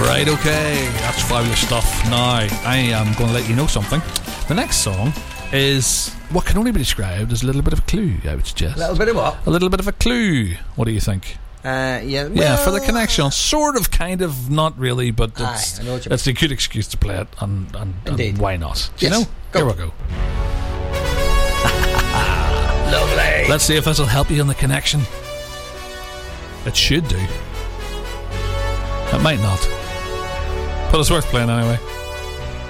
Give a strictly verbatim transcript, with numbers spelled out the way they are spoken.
Right, okay, that's fabulous stuff. Now, I am going to let you know something. The next song is what can only be described as a little bit of a clue, I would suggest. A little bit of what? A little bit of a clue. What do you think? Uh, yeah, well, yeah, for the connection. Sort of, kind of, not really, but it's, aye, I know what you it's a good excuse to play it, and, and, and why not? Do yes. you know? Go. Here we go. Lovely. Let's see if this will help you in the connection. It should do. It might not. But it's worth playing anyway.